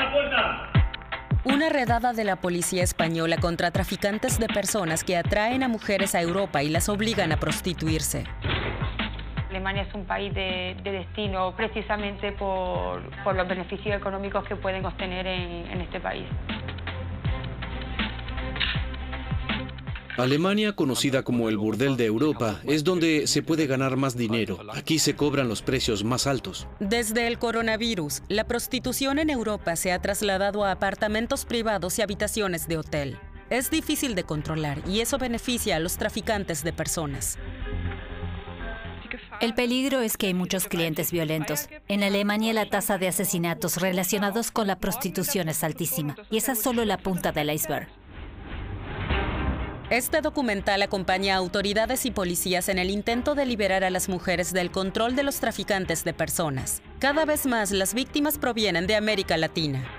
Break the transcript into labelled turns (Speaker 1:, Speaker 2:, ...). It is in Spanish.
Speaker 1: Una redada de la policía española contra traficantes de personas que atraen a mujeres a Europa y las obligan a prostituirse.
Speaker 2: Alemania es un país de destino precisamente por los beneficios económicos que pueden obtener en este país.
Speaker 3: Alemania, conocida como el burdel de Europa, es donde se puede ganar más dinero. Aquí se cobran los precios más altos.
Speaker 1: Desde el coronavirus, la prostitución en Europa se ha trasladado a apartamentos privados y habitaciones de hotel. Es difícil de controlar y eso beneficia a los traficantes de personas.
Speaker 4: El peligro es que hay muchos clientes violentos. En Alemania la tasa de asesinatos relacionados con la prostitución es altísima y esa es solo la punta del iceberg.
Speaker 1: Este documental acompaña a autoridades y policías en el intento de liberar a las mujeres del control de los traficantes de personas. Cada vez más las víctimas provienen de América Latina.